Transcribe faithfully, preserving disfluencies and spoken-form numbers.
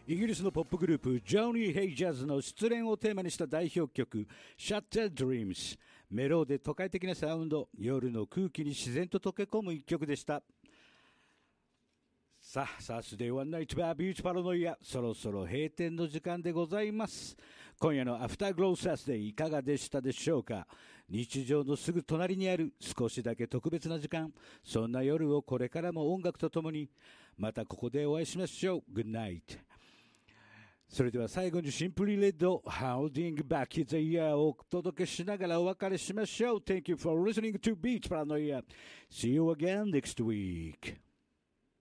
イギリスのポップグループジョニー・ヘイ・ジャズの失恋をテーマにした代表曲 Shattered Dreams。 メローで都会的なサウンド、夜の空気に自然と溶け込む一曲でした。さあ、サースデーワンナイトバービーチパラノイア、そろそろ閉店の時間でございます。今夜のアフターグローサースデーいかがでしたでしょうか。日常のすぐ隣にある少しだけ特別な時間、そんな夜をこれからも音楽とともにまたここでお会いしましょう。 Good night。 それでは最後にシンプリレッド Holding Back the Year をお届けしながらお別れしましょう。 Thank you for listening to Beach Paranoia. See you again next week.